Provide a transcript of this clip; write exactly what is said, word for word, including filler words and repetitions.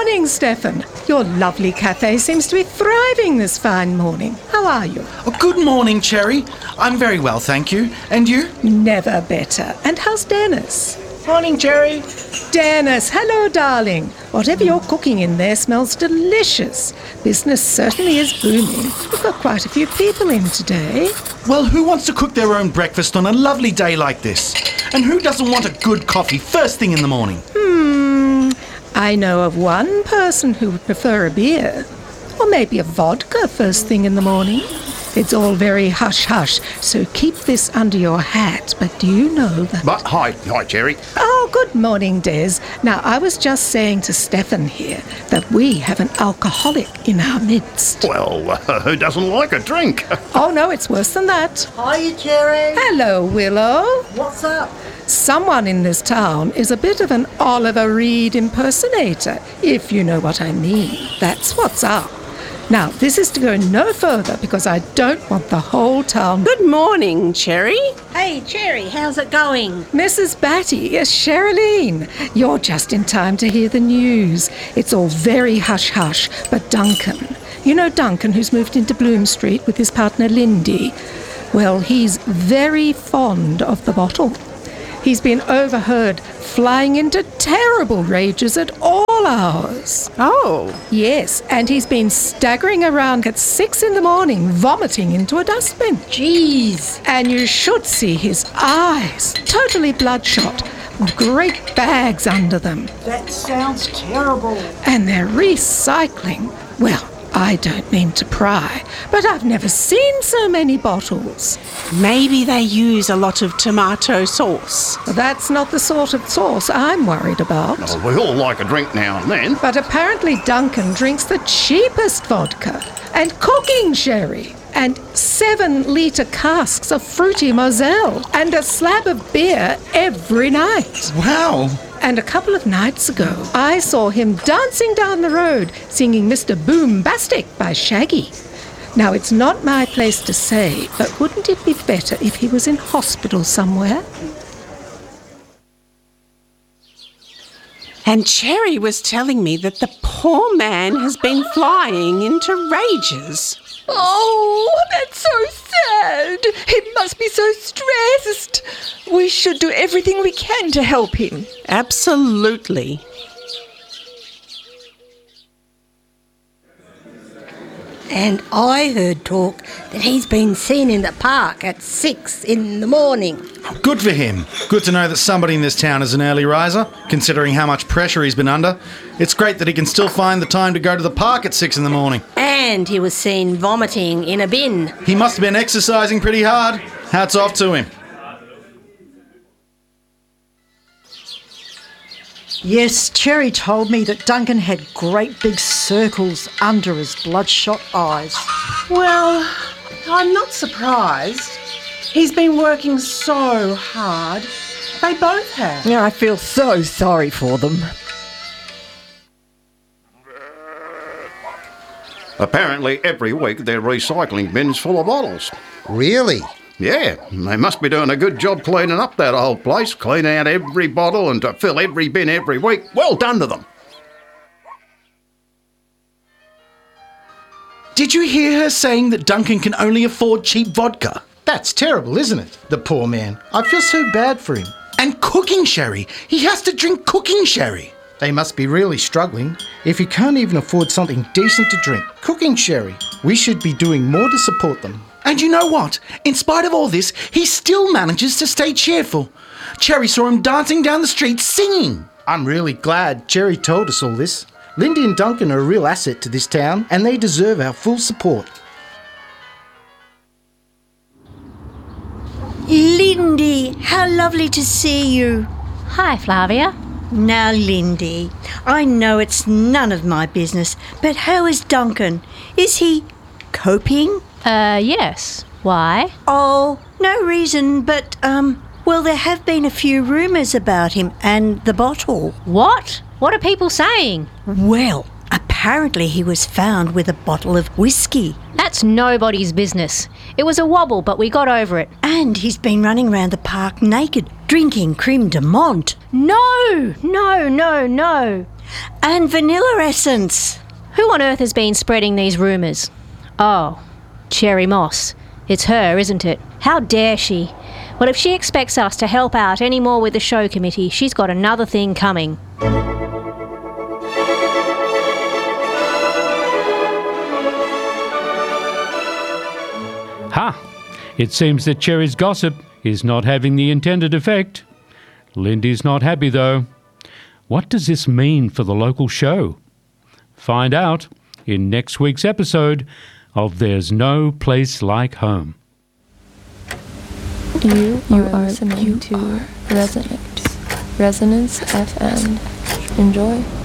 morning, Stefan. Your lovely cafe seems to be thriving this fine morning. How are you? Oh, good morning, Cherry. I'm very well, thank you. And you? Never better. And how's Dennis? Morning, Cherry. Dennis, hello, darling. Whatever you're cooking in there smells delicious. Business certainly is booming. We've got quite a few people in today. Well, who wants to cook their own breakfast on a lovely day like this? And who doesn't want a good coffee first thing in the morning? Hmm, I know of one person who would prefer a beer. Or maybe a vodka first thing in the morning. It's all very hush-hush, so keep this under your hat. But do you know that... But, hi, hi, Cherry. Oh, good morning, Des. Now, I was just saying to Stefan here that we have an alcoholic in our midst. Well, uh, who doesn't like a drink? Oh, no, it's worse than that. Hiya, Cherry. Hello, Willow. What's up? Someone in this town is a bit of an Oliver Reed impersonator, if you know what I mean. That's what's up. Now, this is to go no further because I don't want the whole town... Good morning, Cherry. Hey, Cherry, how's it going? Missus Batty, yes, Sherilyn, you're just in time to hear the news. It's all very hush-hush, but Duncan, you know Duncan who's moved into Bloom Street with his partner Lindy? Well, he's very fond of the bottle. He's been overheard flying into terrible rages at all hours. Oh. Yes, and he's been staggering around at six in the morning, vomiting into a dustbin. Jeez. And you should see his eyes, totally bloodshot, great bags under them. That sounds terrible. And they're recycling. Well, I don't mean to pry, but I've never seen so many bottles. Maybe they use a lot of tomato sauce. That's not the sort of sauce I'm worried about. Oh, we all like a drink now and then. But apparently Duncan drinks the cheapest vodka and cooking sherry and seven-litre casks of fruity Moselle and a slab of beer every night. Wow. And a couple of nights ago, I saw him dancing down the road singing Mister Boombastic by Shaggy. Now, it's not my place to say, but wouldn't it be better if he was in hospital somewhere? And Cherry was telling me that the poor man has been flying into rages. Oh, that's so sad. He must be so stressed. We should do everything we can to help him. Absolutely. And I heard talk that he's been seen in the park at six in the morning. Good for him. Good to know that somebody in this town is an early riser, considering how much pressure he's been under. It's great that he can still find the time to go to the park at six in the morning. And he was seen vomiting in a bin. He must have been exercising pretty hard. Hats off to him. Yes, Cherry told me that Duncan had great big circles under his bloodshot eyes. Well, I'm not surprised. He's been working so hard. They both have. Yeah, I feel so sorry for them. Apparently every week their recycling bin's full of bottles. Really? Yeah, they must be doing a good job cleaning up that old place, cleaning out every bottle and to fill every bin every week. Well done to them. Did you hear her saying that Duncan can only afford cheap vodka? That's terrible, isn't it? The poor man. I feel so bad for him. And cooking sherry. He has to drink cooking sherry. They must be really struggling if he can't even afford something decent to drink. Cooking sherry. We should be doing more to support them. And you know what? In spite of all this, he still manages to stay cheerful. Cherry saw him dancing down the street singing. I'm really glad Cherry told us all this. Lindy and Duncan are a real asset to this town, and they deserve our full support. Lindy, how lovely to see you. Hi, Flavia. Now, Lindy, I know it's none of my business, but how is Duncan? Is he coping? Uh, yes. Why? Oh, no reason, but, um, well, there have been a few rumours about him and the bottle. What? What are people saying? Well, apparently he was found with a bottle of whiskey. That's nobody's business. It was a wobble, but we got over it. And he's been running around the park naked, drinking creme de menthe. No, no, no, no. and vanilla essence. Who on earth has been spreading these rumours? Oh, Cherry Moss. It's her, isn't it? How dare she? Well, if she expects us to help out any more with the show committee, she's got another thing coming. Ha! It seems that Cherry's gossip is not having the intended effect. Lindy's not happy, though. What does this mean for the local show? Find out in next week's episode of There's No Place Like Home. You, you are listening you to are Resonance. Resonance F M. Enjoy.